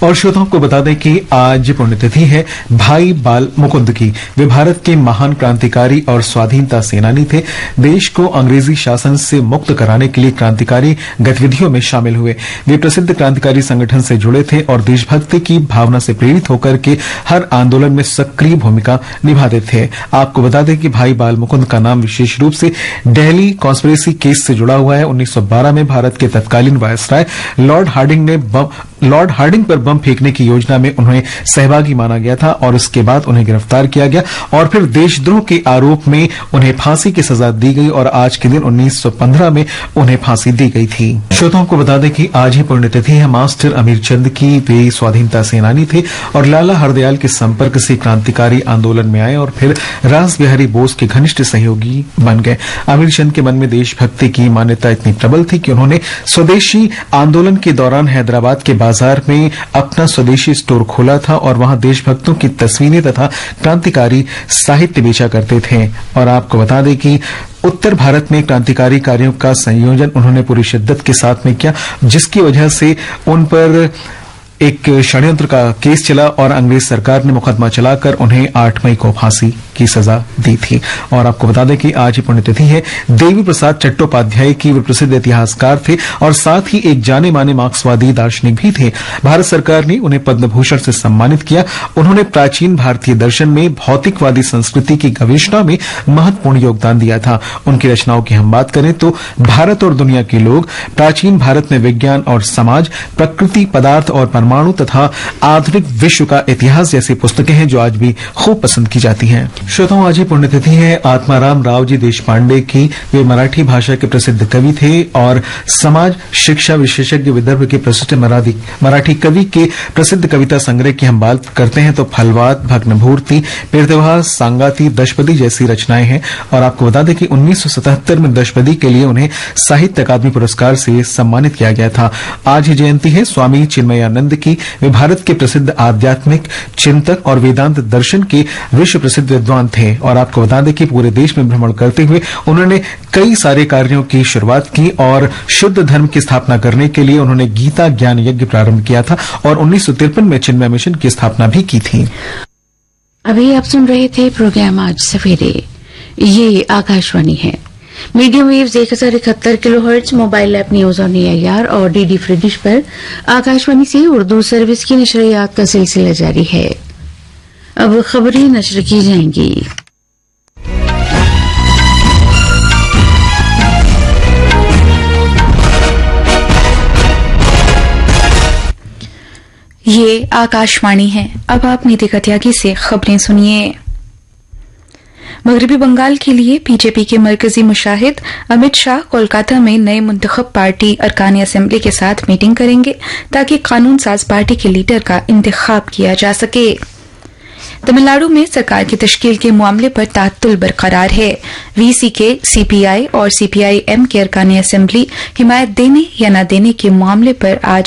और श्रोताओं को बता दें कि आज पुण्यतिथि है भाई बाल मुकुंद की। वे भारत के महान क्रांतिकारी और स्वाधीनता सेनानी थे। देश को अंग्रेजी शासन से मुक्त कराने के लिए क्रांतिकारी गतिविधियों में शामिल हुए। वे प्रसिद्ध क्रांतिकारी संगठन से जुड़े थे और देशभक्ति की भावना से प्रेरित होकर के हर आंदोलन में सक्रिय भूमिका निभाते थे। आपको बता दें कि भाई बाल मुकुंद का नाम विशेष रूप से दिल्ली कॉन्स्पिरेसी केस से जुड़ा हुआ है। 1912 में भारत के तत्कालीन वायसराय लॉर्ड हार्डिंग पर बम फेंकने की योजना में उन्हें सहभागी माना गया था और उसके बाद उन्हें गिरफ्तार किया गया और फिर देशद्रोह के आरोप में उन्हें फांसी की सजा दी गई और आज के दिन 1915 में उन्हें फांसी दी गई थी। श्रोताओं को बता दें कि आज ही पुण्यतिथि है मास्टर अमीर चंद की। वे स्वाधीनता सेनानी थे और लाला हरदयाल के संपर्क से क्रांतिकारी आंदोलन में आए और फिर रास बिहारी बोस के घनिष्ठ सहयोगी बन गए। अमीर चंद के मन में देशभक्ति की मान्यता इतनी प्रबल थी कि उन्होंने स्वदेशी आंदोलन के दौरान हैदराबाद के बाजार में अपना स्वदेशी स्टोर खोला था और वहां देशभक्तों की तस्वीरें तथा क्रांतिकारी साहित्य बेचा करते थे। और आपको बता दें कि उत्तर भारत में क्रांतिकारी कार्यों का संयोजन उन्होंने पूरी शिद्दत के साथ में किया, जिसकी वजह से उन पर एक षड्यंत्र का केस चला और अंग्रेज सरकार ने मुकदमा चलाकर उन्हें 8 मई को फांसी की सजा दी थी। और आपको बता दें कि आज ही पुण्यतिथि है देवी प्रसाद चट्टोपाध्याय की। वे प्रसिद्ध इतिहासकार थे और साथ ही एक जाने माने मार्क्सवादी दार्शनिक भी थे। भारत सरकार ने उन्हें पद्म भूषण से सम्मानित किया। उन्होंने प्राचीन भारतीय दर्शन में भौतिकवादी संस्कृति की गवेषणा में महत्वपूर्ण योगदान दिया था। उनकी रचनाओं की हम बात करें तो भारत और दुनिया के लोग, प्राचीन भारत में विज्ञान और समाज, प्रकृति, पदार्थ और परमाणु तथा आधुनिक विश्व का इतिहास जैसी पुस्तकें हैं जो आज भी खूब पसंद की जाती हैं। श्रोताओं, आज ही पुण्यतिथि है आत्माराम रावजी देशपांडे की। वे मराठी भाषा के प्रसिद्ध कवि थे और समाज शिक्षा विशेषज्ञ, विदर्भ के प्रसिद्ध मराठी कवि के प्रसिद्ध कविता संग्रह की हम बात करते हैं तो फलवात, भग्नमूर्ति, पीरतवार, सांगाती, दशपदी जैसी रचनाएं हैं। और आपको बता दें कि 1977 में दशपदी के लिए उन्हें साहित्य अकादमी पुरस्कार से सम्मानित किया गया था। आज ही जयंती है स्वामी चिन्मयानंद की। वे भारत के प्रसिद्ध आध्यात्मिक चिंतक और वेदांत दर्शन के विश्व प्रसिद्ध विद्वान थे। और आपको बता दें कि पूरे देश में भ्रमण करते हुए उन्होंने कई सारे कार्यों की शुरुआत की और शुद्ध धर्म की स्थापना करने के लिए उन्होंने गीता ज्ञान यज्ञ प्रारंभ किया था और 1953 में चिन्मय मिशन की स्थापना भी की थी। अभी आप सुन रहे थे प्रोग्राम आज सवेरे। ये आकाशवाणी है। Medium waves 1071 kilohertz, mobile app news on AIR और डीडी फ्री डिश पर आकाशवाणी से उर्दू सर्विस की नशरियात का सिलसिला जारी है। अब खबरें नशर की जाएंगी। ये आकाशवाणी है। अब आप नीति कत्यागी से खबरें सुनिए। मगरबी बंगाल के लिए बीजेपी के मरकजी मुशाहिद अमित शाह कोलकाता में नए मुंतखब पार्टी अरकान असेंबली के साथ मीटिंग करेंगे ताकि कानून साज पार्टी के लीडर का इंतखाब किया जा सके। तमिलनाडु में सरकार की तश्कील के मामले पर तात्तुल बरकरार है। वीसीके, सीपीआई और सीपीआईएम के अरकान असेंबली हिमायत देने या न देने के मामले पर आज